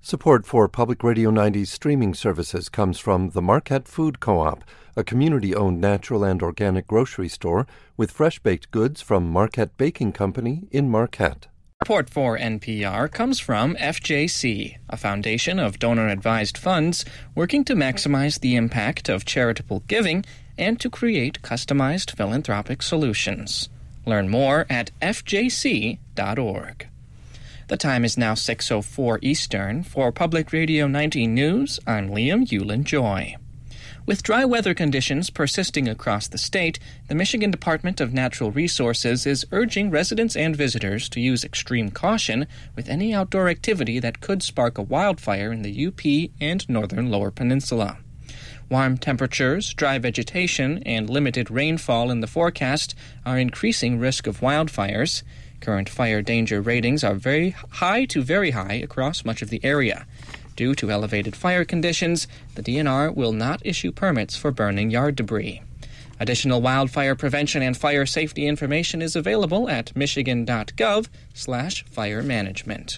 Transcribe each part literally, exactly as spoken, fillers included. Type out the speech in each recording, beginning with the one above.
Support for Public Radio ninety's streaming services comes from the Marquette Food Co-op, a community-owned natural and organic grocery store with fresh-baked goods from Marquette Baking Company in Marquette. Support for N P R comes from F J C, a foundation of donor-advised funds working to maximize the impact of charitable giving and to create customized philanthropic solutions. Learn more at f j c dot org. The time is now six oh four Eastern. For Public Radio ninety News, I'm Liam Hewlin-Joy. With dry weather conditions persisting across the state, the Michigan Department of Natural Resources is urging residents and visitors to use extreme caution with any outdoor activity that could spark a wildfire in the U P and northern Lower Peninsula. Warm temperatures, dry vegetation, and limited rainfall in the forecast are increasing risk of wildfires. Current fire danger ratings are very high to very high across much of the area. Due to elevated fire conditions, the D N R will not issue permits for burning yard debris. Additional wildfire prevention and fire safety information is available at michigan.gov slash fire management.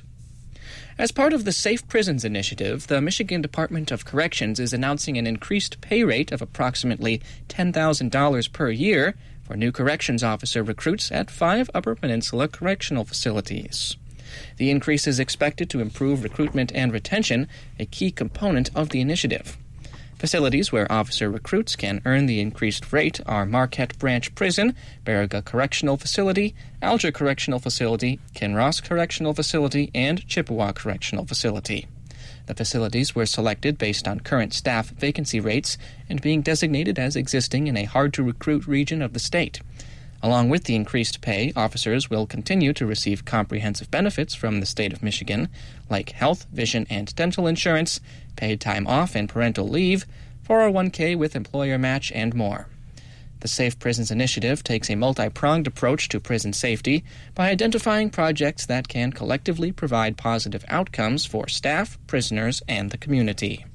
As part of the Safe Prisons Initiative, the Michigan Department of Corrections is announcing an increased pay rate of approximately ten thousand dollars per year for new corrections officer recruits at five Upper Peninsula correctional facilities. The increase is expected to improve recruitment and retention, a key component of the initiative. Facilities where officer recruits can earn the increased rate are Marquette Branch Prison, Baraga Correctional Facility, Alger Correctional Facility, Kinross Correctional Facility, and Chippewa Correctional Facility. The facilities were selected based on current staff vacancy rates and being designated as existing in a hard-to-recruit region of the state. Along with the increased pay, officers will continue to receive comprehensive benefits from the state of Michigan, like health, vision, and dental insurance, paid time off and parental leave, four oh one k with employer match, and more. The Safe Prisons Initiative takes a multi-pronged approach to prison safety by identifying projects that can collectively provide positive outcomes for staff, prisoners, and the community.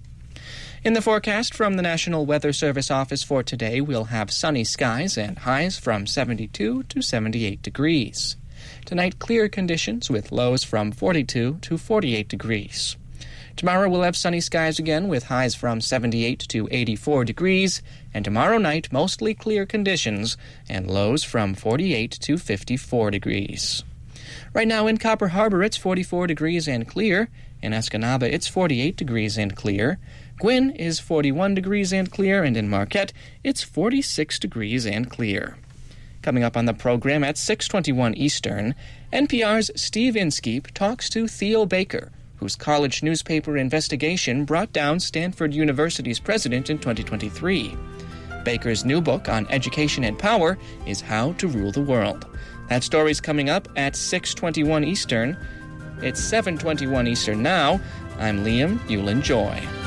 In the forecast from the National Weather Service office for today, we'll have sunny skies and highs from seventy-two to seventy-eight degrees. Tonight, clear conditions with lows from forty-two to forty-eight degrees. Tomorrow we'll have sunny skies again with highs from seventy-eight to eighty-four degrees, and tomorrow night mostly clear conditions and lows from forty-eight to fifty-four degrees. Right now in Copper Harbor it's forty-four degrees and clear. In Escanaba it's forty-eight degrees and clear. Gwinn is forty-one degrees and clear, and in Marquette it's forty-six degrees and clear. Coming up on the program at six twenty-one Eastern, N P R's Steve Inskeep talks to Theo Baker, whose college newspaper investigation brought down Stanford University's president in twenty twenty-three. Baker's new book on education and power is How to Rule the World. That story's coming up at six twenty-one Eastern. It's seven twenty-one Eastern now. I'm Liam Hewlin-Joy.